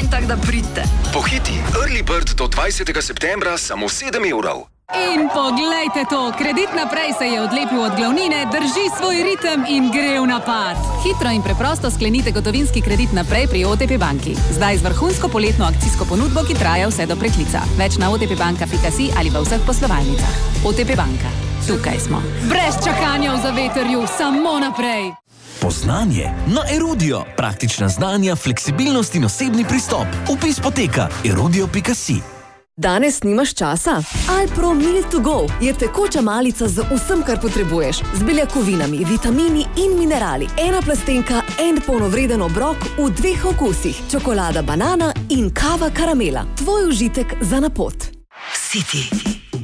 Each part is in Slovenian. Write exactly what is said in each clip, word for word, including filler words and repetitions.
tak da pridite. Pohiti, Early Bird do dvajsetega septembra samo sedem evrov. In poglejte to, Kredit Naprej se je odlepil od glavnine, drži svoj ritem in gre v napad. Hitro in preprosto sklenite gotovinski kredit naprej pri O T P banki. Zdaj z vrhunsko poletno akcijsko ponudbo, ki traja vse do preklica. Več na otpbanka pika si ali v vseh poslovalnicah. O T P banka. Tukaj smo. Brez čakanja v zavetrju, samo naprej. Poznanje na Erudio. Praktična znanja, fleksibilnost in osebni pristop. Vpis poteka erudio pika si. Danes nimaš časa? Alpro Meal to Go je tekoča malica z vsem, kar potrebuješ. Z beljakovinami, vitamini in minerali. Ena plastenka, en polnovreden obrok v dveh okusih. Čokolada banana in kava karamela. Tvoj užitek za na pot. City.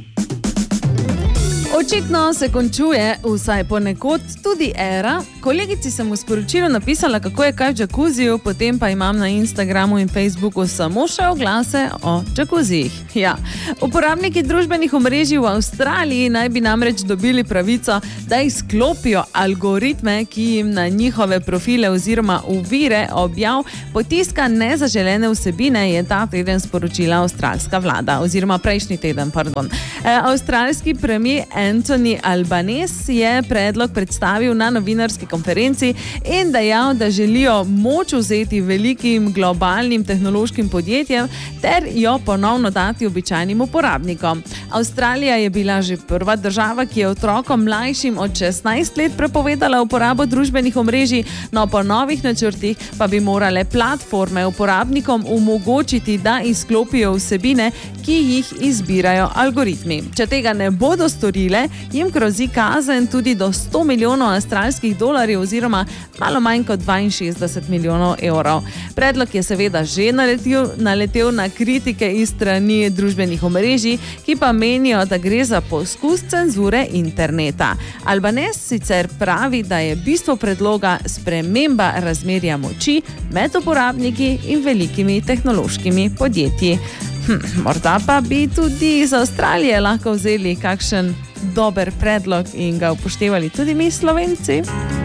Očitno se končuje, vsaj ponekod, tudi era. Kolegici sem v sporočilu napisala, kako je kaj v džakuziju, potem pa imam na Instagramu in Facebooku samo še oglase o džakuzijih. Ja, uporabniki družbenih omrežij v Avstraliji naj bi namreč dobili pravico, da izklopijo algoritme, ki jim na njihove profile oziroma uvire objav potiska nezaželene vsebine, je ta teden sporočila avstralska vlada, oziroma prejšnji teden, pardon. E, avstralski premier Anthony Albanese je predlog predstavil na novinarski konferenci in dejal, da želijo moč vzeti velikim globalnim tehnološkim podjetjem ter jo ponovno dati običajnim uporabnikom. Avstralija je bila že prva država, ki je otrokom mlajšim od šestnajst let prepovedala uporabo družbenih omrežij, no po novih načrtih pa bi morale platforme uporabnikom omogočiti, da izklopijo vsebine, ki jih izbirajo algoritmi. Če tega ne bodo storile, jim grozi kazen tudi do sto milijonov avstralskih dolarjev oziroma malo manj kot dvainšestdeset milijonov evrov. Predlog je seveda že naletel, naletel na kritike iz strani družbenih omrežij, ki pa menijo, da gre za poskus cenzure interneta. Albanese sicer pravi, da je bistvo predloga sprememba razmerja moči med uporabniki in velikimi tehnološkimi podjetji. Hm, morda pa bi tudi iz Avstralije lahko vzeli kakšen dober predlog in ga upoštevali tudi mi Slovenci.